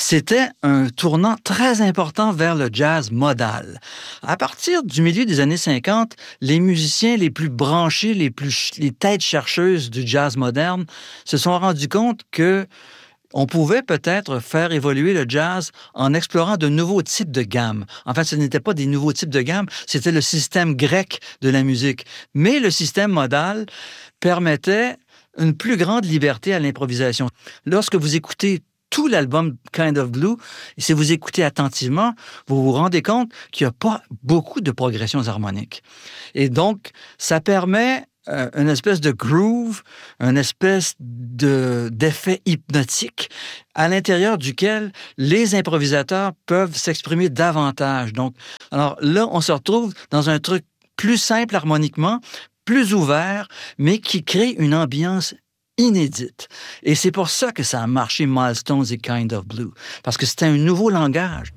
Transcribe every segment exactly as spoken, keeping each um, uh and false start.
c'était un tournant très important vers le jazz modal. À partir du milieu des années cinquante, les musiciens les plus branchés, les, plus, les têtes chercheuses du jazz moderne se sont rendus compte que on pouvait peut-être faire évoluer le jazz en explorant de nouveaux types de gammes. En fait, ce n'étaient pas des nouveaux types de gammes, c'était le système grec de la musique. Mais le système modal permettait une plus grande liberté à l'improvisation. Lorsque vous écoutez tout l'album Kind of Blue, et si vous écoutez attentivement, vous vous rendez compte qu'il n'y a pas beaucoup de progressions harmoniques. Et donc, ça permet euh, une espèce de groove, une espèce de, d'effet hypnotique à l'intérieur duquel les improvisateurs peuvent s'exprimer davantage. Donc, alors là, on se retrouve dans un truc plus simple harmoniquement, plus ouvert, mais qui crée une ambiance inédite. Et c'est pour ça que ça a marché Milestones et Kind of Blue, parce que c'était un nouveau langage.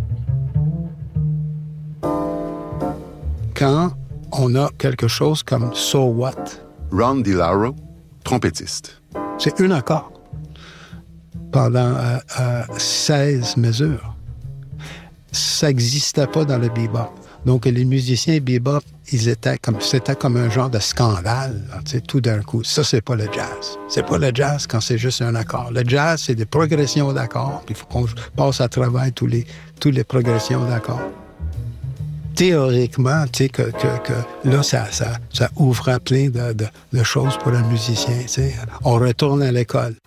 Quand on a quelque chose comme So What? Ron DiLauro, trompettiste. C'est un accord pendant euh, euh, seize mesures. Ça n'existait pas dans le bebop. Donc, les musiciens bebop, ils étaient comme, c'était comme un genre de scandale, tu sais, tout d'un coup. Ça, c'est pas le jazz. C'est pas le jazz quand c'est juste un accord. Le jazz, c'est des progressions d'accords, puis il faut qu'on passe à travers tous les, toutes les progressions d'accords. Théoriquement, tu sais, que, que, que là, ça, ça, ça ouvre plein de, de, de choses pour un musicien, tu sais. On retourne à l'école.